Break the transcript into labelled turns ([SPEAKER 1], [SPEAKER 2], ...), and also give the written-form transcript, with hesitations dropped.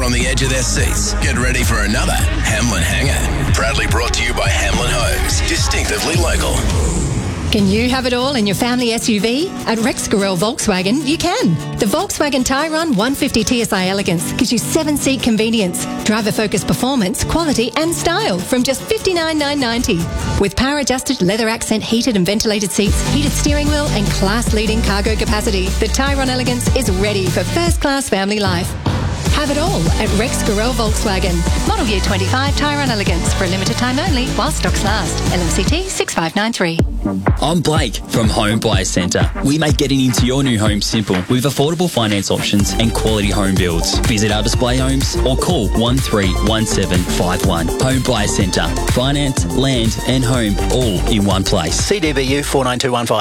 [SPEAKER 1] on the edge of their seats. Get ready for another Hamlin Hangout. Proudly brought to you by Hamlin Homes. Distinctively local.
[SPEAKER 2] Can you have it all in your family SUV? At Rex Gorell Volkswagen, you can. The Volkswagen Tyrone 150 TSI Elegance gives you 7-seat convenience, driver-focused performance, quality and style from just $59,990. With power-adjusted leather accent heated and ventilated seats, heated steering wheel and class-leading cargo capacity, the Tyrone Elegance is ready for first-class family life. Have it all at Rex Gorell Volkswagen. Model year 25 Tyrone Elegance for a limited time only while stocks last. LMCT 6593.
[SPEAKER 3] I'm Blake from Home Buyer Centre. We make getting into your new home simple with affordable finance options and quality home builds. Visit our display homes or call 131751. Home Buyer Centre. Finance, land and home all in one place.
[SPEAKER 4] CDBU 49215.